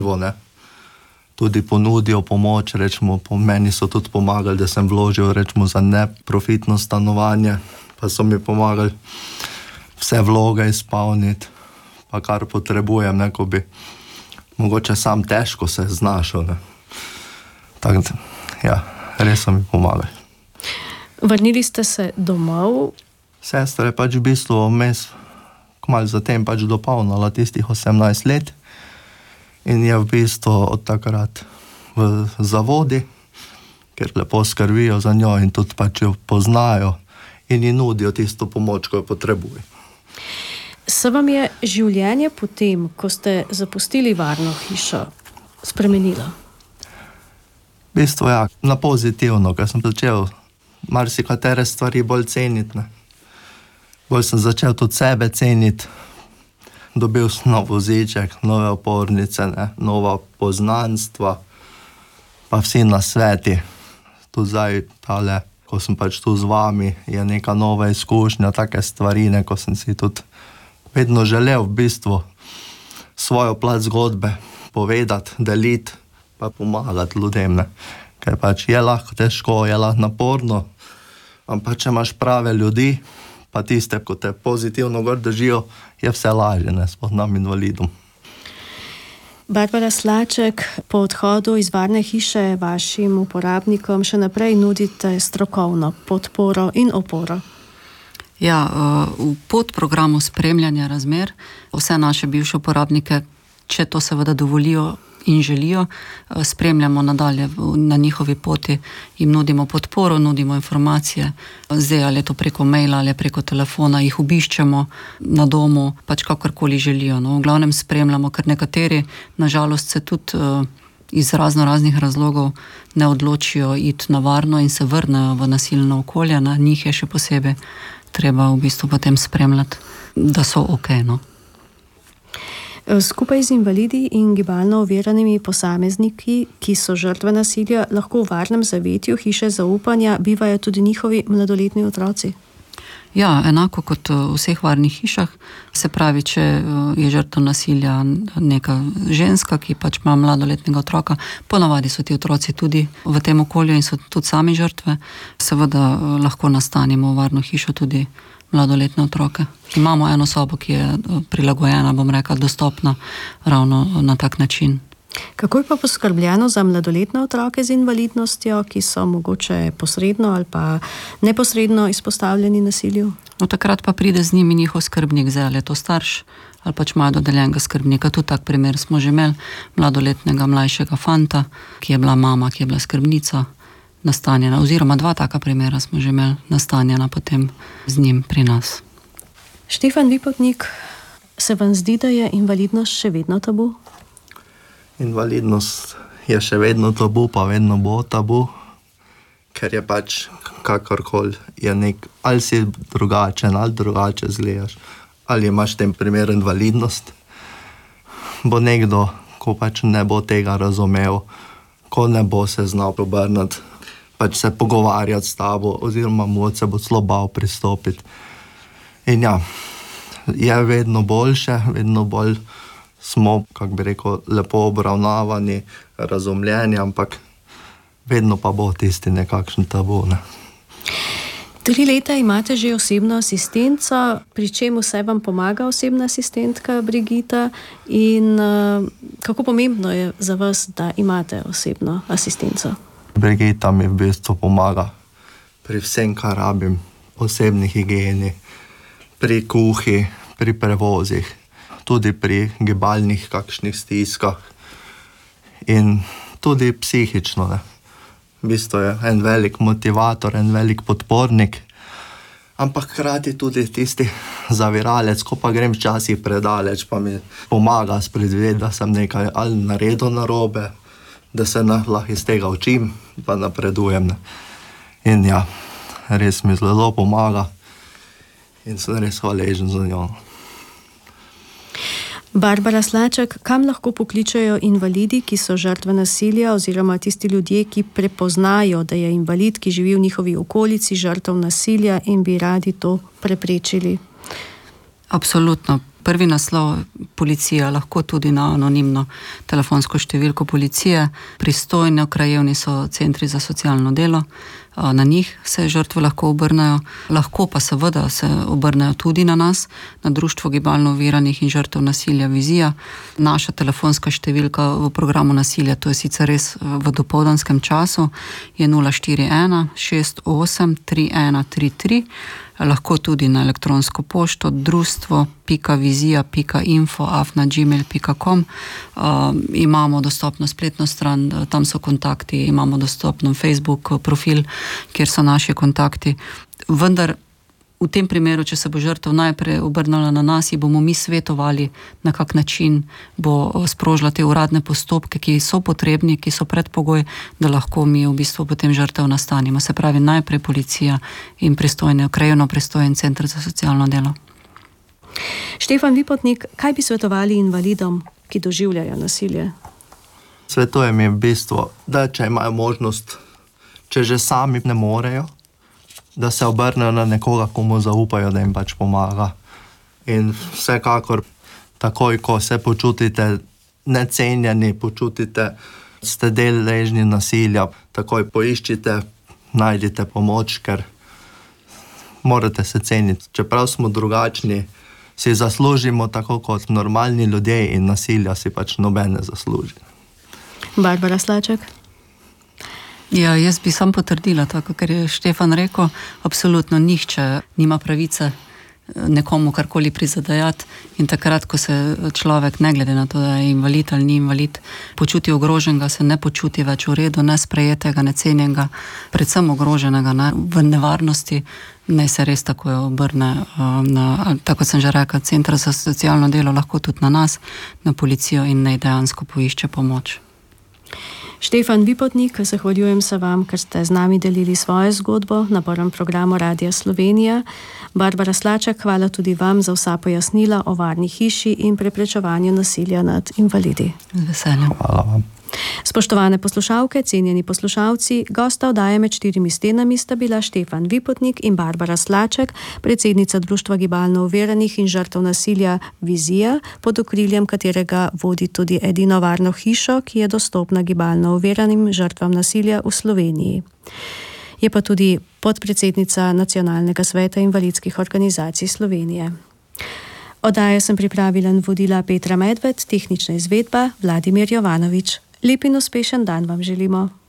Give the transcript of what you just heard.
ne. Tudi ponudijo pomoč, rečemo, po meni so tudi pomagali, da sem vložil, rečemo, za neprofitno stanovanje, pa so mi pomagali vse vloge izpolniti, pa kar potrebujem, ne, ko bi mogoče sam težko se znašel, ne. Tako da, ja, res so mi pomagali. Vrnili ste se domov? Sestra je pač v bistvu vmes, kmalu zatem pač dopolnila tistih 18 let in je v bistvu od takrat v zavodi, ker lepo skrbijo za njo in tudi pač jo poznajo in ji nudijo tisto pomoč, ko jo potrebuje. Se vam je življenje potem, ko ste zapustili varno hišo, spremenilo? V bistvu ja, na pozitivno, ker sem začel marsikatere stvari bolj ceniti, ne. Bolj sem začel tudi sebe ceniti, dobil sem nov voziček, nove opornice, ne, nova poznanstva, pa vsi nasveti. Tudi zdaj tale, ko sem pač tu z vami, je neka nova izkušnja, take stvari, ne, ko sem si tudi vedno želel v bistvu svojo plat zgodbe povedati, deliti, pa pomagati ljudem, ne. Ker pač je lahko težko, je lahko naporno, ampak če imaš prave ljudi, pa tiste, ko te pozitivno gor držijo, je vse lažje, ne, sploh nam invalidom. Barbara Slaček, po odhodu iz varne hiše vašim uporabnikom še naprej nudite strokovno podporo in oporo. Ja, v podprogramu spremljanja razmer vse naše bivše uporabnike, če to seveda dovolijo in želijo, spremljamo nadalje na njihovi poti, jim nudimo podporo, nudimo informacije, zdaj ali je to preko maila ali preko telefona, jih obiščemo na domu, pač kakorkoli želijo. No, v glavnem spremljamo, ker nekateri nažalost se tudi iz raznih razlogov ne odločijo iti na varno in se vrnejo v nasilno okolje, na njih je še posebej treba v bistvu potem spremljati, da so okej, no. Skupaj z invalidi in gibalno oviranimi posamezniki, ki so žrtve nasilja, lahko v varnem zavetju hiše zaupanja bivajo tudi njihovi mladoletni otroci? Ja, enako kot v vseh varnih hišah. Se pravi, če je žrtev nasilja neka ženska, ki pač ima mladoletnega otroka, ponavadi so ti otroci tudi v tem okolju in so tudi sami žrtve, seveda lahko nastanimo v varno hišo tudi mladoletne otroke. Imamo eno sobo, ki je prilagojena, bom rekla, dostopna ravno na tak način. Kako je pa poskrbljeno za mladoletne otroke z invalidnostjo, ki so mogoče posredno ali pa neposredno izpostavljeni nasilju? No, takrat pa pride z njimi njihov skrbnik, zdaj ali je to starš ali pač imajo dodeljenega skrbnika. Tudi tak primer smo že imeli, mladoletnega mlajšega fanta, ki je bila mama, ki je bila skrbnica, nastanjena, oziroma 2 taka primera smo že imeli, nastanjena potem z njim pri nas. Štefan Vipotnik, se vam zdi, da je invalidnost še vedno tabu? Invalidnost je še vedno tabu, pa vedno bo tabu, ker je pač kakorkoli je ali si drugačen, ali drugače izgledaš, ali imaš v tem primeru invalidnost, bo nekdo, ko pač ne bo tega razumel, ko ne bo se znal obrniti, pač se pogovarjati s tabo, oziroma mu se bo celo bal pristopiti. In ja, je vedno boljše, vedno bolj smo, kako bi rekel, lepo obravnavani, razumljeni, ampak vedno pa bo tisti nekakšen tabu, ne. 3 leta imate že osebno asistenco, pri čem vse vam pomaga osebna asistentka Brigita in kako pomembno je za vas, da imate osebno asistenco? Brigita mi v bistvu pomaga pri vsem, kar rabim, osebni higieni, pri kuhi, pri prevozih, tudi pri gibalnih kakšnih stiskah in tudi psihično, ne. V bistvu je en velik motivator, en velik podpornik, ampak hkrati tudi tisti zaviralec, ko pa grem včasih predaleč, pa mi pomaga spredvideti, da sem nekaj ali naredil narobe, da se lahko iz tega učim, pa napredujem, ne. In ja, res mi zelo pomaga in sem res hvaležen za njo. Barbara Slaček, kam lahko pokličejo invalidi, ki so žrtve nasilja, oziroma tisti ljudje, ki prepoznajo, da je invalid, ki živi v njihovi okolici, žrtev nasilja in bi radi to preprečili? Absolutno. Prvi naslov policija, lahko tudi na anonimno telefonsko številko policije. Pristojni krajevni so centri za socialno delo, na njih se žrtve lahko obrnejo, lahko pa seveda se obrnejo tudi na nas, na Društvo gibalno oviranih in žrtev nasilja Vizija. Naša telefonska številka v programu nasilja, to je sicer res v dopoldanskem času, je 041 68 3133. Lahko tudi na elektronsko pošto društvo.vizija.info@gmail.com. Imamo dostopno spletno stran, tam so kontakti, imamo dostopno Facebook profil, kjer so naši kontakti. Vendar v tem primeru, če se bo žrtev najprej obrnila na nas, ji bomo mi svetovali, na kak način bo sprožila te uradne postopke, ki so potrebni, ki so predpogoj, da lahko mi v bistvu potem žrtev nastanimo. Se pravi, najprej policija in krajevno pristojen center za socialno delo. Štefan Vipotnik, kaj bi svetovali invalidom, ki doživljajo nasilje? Svetujem jim v bistvu, da če imajo možnost, če že sami ne morejo, da se obrnejo na nekoga, komu zaupajo, da jim pač pomaga. In vsekakor, takoj, ko se počutite necenjeni, počutite, ste deležni nasilja, takoj poiščite, najdite pomoč, ker morate se ceniti. Čeprav smo drugačni, si zaslužimo tako kot normalni ljudje in nasilja si pač noben ne zasluži. Barbara Slaček? Ja, jaz bi sam potrdila tako, ker je Štefan rekel, absolutno nihče nima pravice nekomu karkoli prizadejati in takrat, ko se človek, ne glede na to, da je invalid ali ni invalid, počuti ogroženega, se ne počuti več v redu, nesprejetega, necenjenega, predvsem ogroženega, v nevarnosti, naj se res tako obrne na, tako sem že rekla, Center za socialno delo, lahko tudi na nas, na policijo in naj dejansko poišče pomoč. Štefan Vipotnik, zahvaljujem se vam, ker ste z nami delili svojo zgodbo na prvem programu Radia Slovenija. Barbara Slaček, hvala tudi vam za vsa pojasnila o varni hiši in preprečevanju nasilja nad invalidi. Z veseljem. Hvala vam. Spoštovane poslušalke, cenjeni poslušalci, gosta oddaje Med štirimi stenami sta bila Štefan Vipotnik in Barbara Slaček, predsednica Društva gibalno oviranih in žrtev nasilja Vizija, pod okriljem katerega vodi tudi edino varno hišo, ki je dostopna gibalno oviranim žrtvam nasilja v Sloveniji. Je pa tudi podpredsednica Nacionalnega sveta invalidskih organizacij Slovenije. Oddajo sem pripravila in vodila Petra Medved, tehnična izvedba Vladimir Jovanovič. Lep in uspešen dan vam želimo.